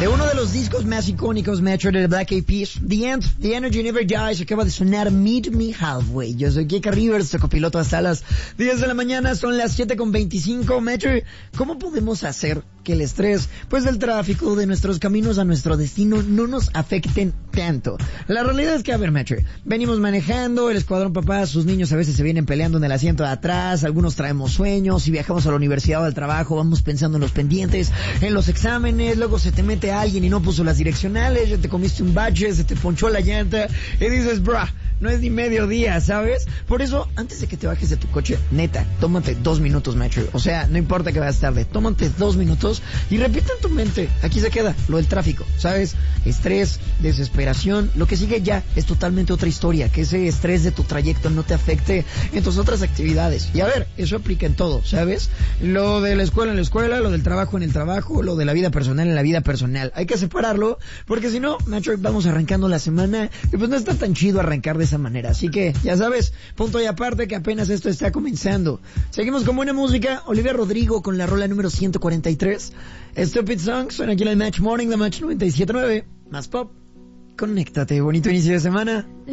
De uno de los discos más icónicos, Metro, de Black Eyed Peas, The End, The Energy Never Dies, acaba de sonar Meet Me Halfway. Yo soy Kika Rivers, te copiloto hasta las 10 de la mañana, son las 7:25. Metro, ¿cómo podemos hacer que el estrés, pues del tráfico, de nuestros caminos a nuestro destino, no nos afecten tanto? La realidad es que, a ver, Metro, venimos manejando, el escuadrón papá, sus niños a veces se vienen peleando en el asiento de atrás, algunos traemos sueños, si viajamos a la universidad o al trabajo, vamos pensando en los pendientes, en los exámenes, luego se te mete alguien y no puso las direccionales, ya te comiste un bache, se te ponchó la llanta, y dices, bruh, no es ni mediodía, ¿sabes? Por eso, antes de que te bajes de tu coche, neta, tómate 2 minutos, Metro. O sea, no importa que vayas tarde, tómate 2 minutos y repite en tu mente, aquí se queda, lo del tráfico, ¿sabes? Estrés, desesperación, lo que sigue ya es totalmente otra historia, que ese estrés de tu trayecto no te afecte en tus otras actividades. Y a ver, eso aplica en todo, ¿sabes? Lo de la escuela en la escuela, lo del trabajo en el trabajo, lo de la vida personal en la vida personal. Hay que separarlo, porque si no, Metro, vamos arrancando la semana y pues no está tan chido arrancar de esa manera. Así que, ya sabes, punto y aparte que apenas esto está comenzando. Seguimos con buena música. Olivia Rodrigo con la rola número 143. Stupid Song, suena aquí en el Match Morning, de Match 97.9. Más pop. Conéctate, bonito inicio de semana.